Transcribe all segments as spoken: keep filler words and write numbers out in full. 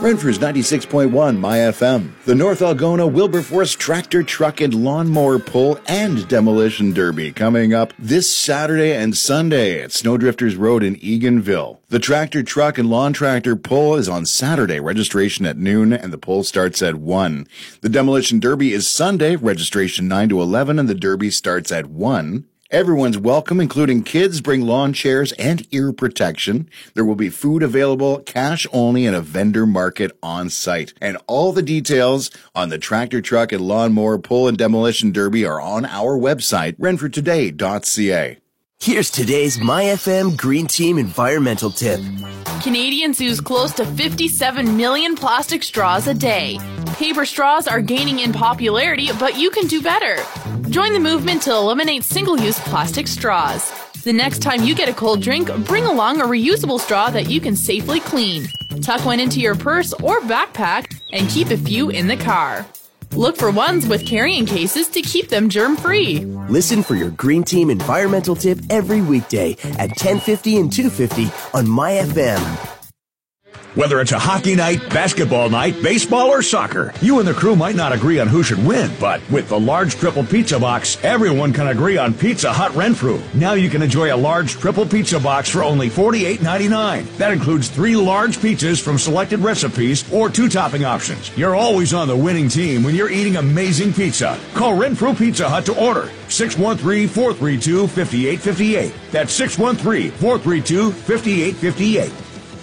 Renfrew's ninety-six point one My F M. The North Algona Wilberforce Tractor, Truck, and Lawnmower Pull and Demolition Derby coming up this Saturday and Sunday at Snowdrifters Road in Eganville. The Tractor, Truck, and Lawn Tractor Pull is on Saturday, registration at noon, and the pull starts at one. The Demolition Derby is Sunday, registration nine to eleven, and the Derby starts at one. Everyone's welcome, including kids. Bring lawn chairs and ear protection. There will be food available, cash only, and a vendor market on site. And all the details on the Tractor, Truck, and Lawnmower Pull and Demolition Derby are on our website, renfrew today dot c a. Here's today's My F M Green Team environmental tip. Canadians use close to fifty-seven million plastic straws a day. Paper straws are gaining in popularity, but you can do better. Join the movement to eliminate single-use plastic straws. The next time you get a cold drink, bring along a reusable straw that you can safely clean. Tuck one into your purse or backpack and keep a few in the car. Look for ones with carrying cases to keep them germ-free. Listen for your Green Team environmental tip every weekday at ten fifty and two fifty on My F M. Whether it's a hockey night, basketball night, baseball, or soccer, you and the crew might not agree on who should win, but with the large triple pizza box, everyone can agree on Pizza Hut Renfrew. Now you can enjoy a large triple pizza box for only forty-eight ninety-nine. That includes three large pizzas from selected recipes or two topping options. You're always on the winning team when you're eating amazing pizza. Call Renfrew Pizza Hut to order. six one three, four three two, five eight five eight. That's six one three, four three two, five eight five eight.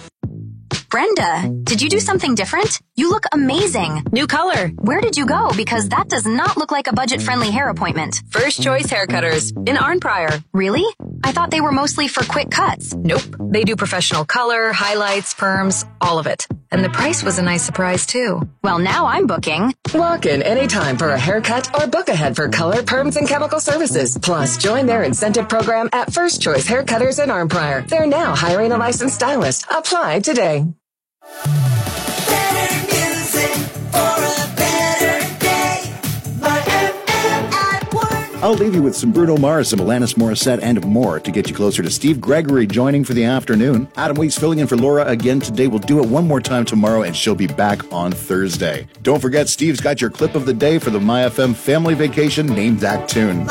Brenda, did you do something different? You look amazing. New color. Where did you go? Because that does not look like a budget-friendly hair appointment. First Choice Haircutters in Arnprior. Really? I thought they were mostly for quick cuts. Nope. They do professional color, highlights, perms, all of it. And the price was a nice surprise, too. Well, now I'm booking. Walk in anytime for a haircut or book ahead for color, perms, and chemical services. Plus, join their incentive program at First Choice Haircutters in Arnprior. They're now hiring a licensed stylist. Apply today. Better music for a better day. My F M at work. I'll leave you with some Bruno Mars, some Alanis Morissette, and more to get you closer to Steve Gregory joining for the afternoon. Adam Weeks filling in for Laura again today. We'll do it one more time tomorrow, and she'll be back on Thursday. Don't forget, Steve's got your clip of the day for the My F M family vacation. Name that tune.